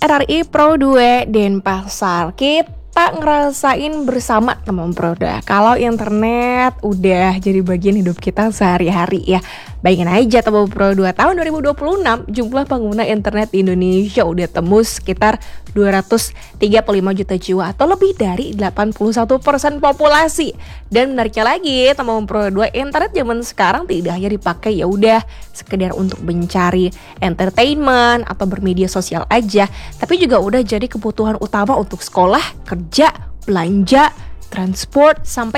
RRI Pro 2 Denpasar. Kita ngerasain bersama teman Proda kalau internet udah jadi bagian hidup kita sehari-hari ya. Bayangin aja teman Pro 2 tahun 2026 jumlah pengguna internet di Indonesia udah tembus sekitar 235 juta jiwa atau lebih dari 81% populasi. Dan menariknya lagi teman Pro 2, internet zaman sekarang tidak hanya dipakai ya udah sekedar untuk mencari entertainment atau bermedia sosial aja, tapi juga udah jadi kebutuhan utama untuk sekolah, kerja, belanja, transport, sampai